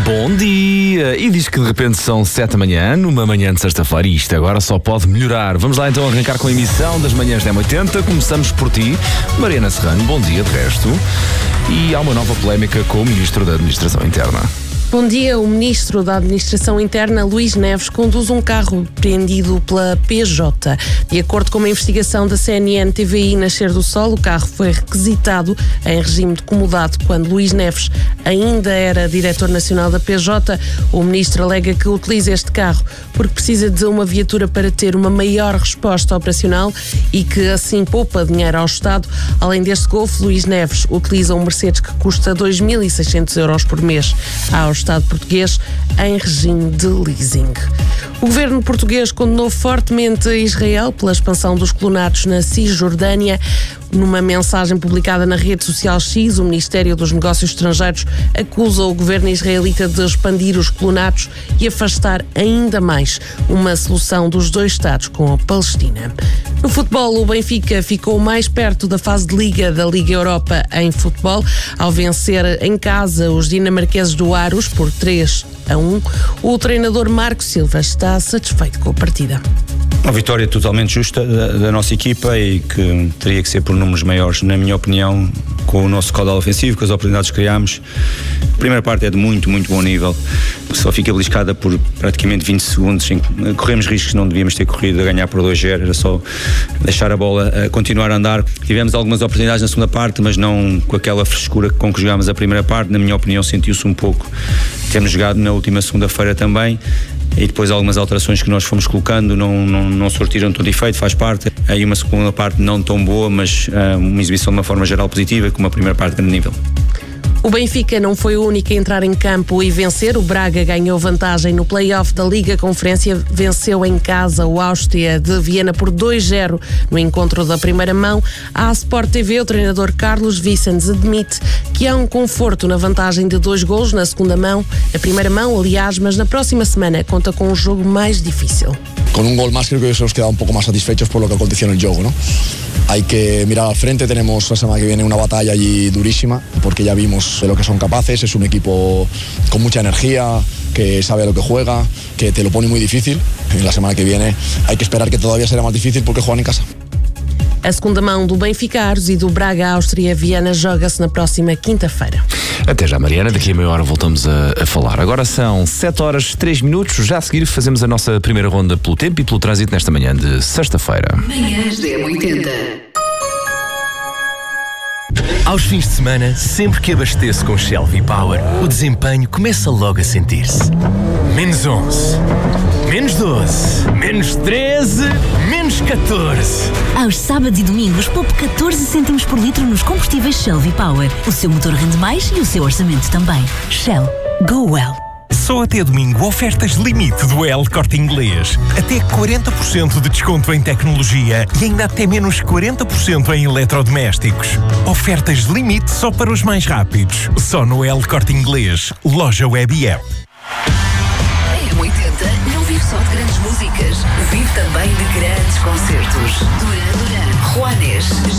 Bom dia! E diz que de repente são 7 da manhã, numa manhã de sexta-feira, e isto agora só pode melhorar. Vamos lá então arrancar com a emissão das manhãs da M80. Começamos por ti, Mariana Serrano, bom dia de resto. E há uma nova polémica com o Ministro da Administração Interna. Bom dia. O Ministro da Administração Interna, Luís Neves, conduz um carro apreendido pela PJ. De acordo com uma investigação da CNN-TVI Nascer do Sol, o carro foi requisitado em regime de comodato quando Luís Neves ainda era diretor nacional da PJ. O Ministro alega que utiliza este carro porque precisa de uma viatura para ter uma maior resposta operacional e que assim poupa dinheiro ao Estado. Além deste Golf, Luís Neves utiliza um Mercedes que custa 2.600 euros por mês ao Estado português em regime de leasing. O governo português condenou fortemente Israel pela expansão dos colonatos na Cisjordânia. Numa mensagem publicada na rede social X, o Ministério dos Negócios Estrangeiros acusa o governo israelita de expandir os colonatos e afastar ainda mais uma solução dos dois Estados com a Palestina. No futebol, o Benfica ficou mais perto da fase de Liga da Liga Europa em futebol, ao vencer em casa os dinamarqueses do Aarhus por 3-1. O treinador Marco Silva está satisfeito com a partida. Uma vitória totalmente justa da nossa equipa e que teria que ser por números maiores, na minha opinião, com o nosso caudal ofensivo, com as oportunidades que criámos. A primeira parte é de muito, muito bom nível. Só fica beliscada por praticamente 20 segundos em que corremos riscos que não devíamos ter corrido, a ganhar por 2-0, era só deixar a bola a continuar a andar. Tivemos algumas oportunidades na segunda parte, mas não com aquela frescura com que jogámos a primeira parte. Na minha opinião, sentiu-se um pouco. Temos jogado na última segunda-feira também. E depois algumas alterações que nós fomos colocando não surtiram todo efeito, faz parte. Aí uma segunda parte não tão boa, mas uma exibição de uma forma geral positiva, com uma primeira parte de grande nível. O Benfica não foi o único a entrar em campo e vencer. O Braga ganhou vantagem no play-off da Liga Conferência, venceu em casa o Áustria de Viena por 2-0 no encontro da primeira mão. À Sport TV, o treinador Carlos Vicens admite que há um conforto na vantagem de 2 golos na segunda mão, a primeira mão, aliás, mas na próxima semana conta com um jogo mais difícil. Con un gol más creo que eso nos queda un poco más satisfechos por lo que aconteció en el juego, ¿no? Hay que mirar al frente, tenemos la semana que viene una batalla allí durísima, porque ya vimos de lo que son capaces, es un equipo con mucha energía, que sabe a lo que juega, que te lo pone muy difícil. En la semana que viene hay que esperar que todavía será más difícil porque juegan en casa. A segunda mão do Benfica Aros e do Braga Áustria Viena joga-se na próxima quinta-feira. Até já, Mariana, daqui a meia hora voltamos a falar. Agora são 7h03, já a seguir fazemos a nossa primeira ronda pelo tempo e pelo trânsito nesta manhã de sexta-feira. Manhãs da M80. Aos fins de semana, sempre que abasteço com Shell V-Power, o desempenho começa logo a sentir-se. Menos 11, menos 12, menos 13, menos 14. Aos sábados e domingos, poupe 14 cêntimos por litro nos combustíveis Shell V-Power. O seu motor rende mais e o seu orçamento também. Shell. Go well. Só até domingo, ofertas limite do El Corte Inglês. Até 40% de desconto em tecnologia e ainda até menos 40% em eletrodomésticos. Ofertas limite só para os mais rápidos. Só no El Corte Inglês. Loja web e app. A M80 não vive só de grandes músicas, vive também de grandes concertos. Duran Duran, Juanes,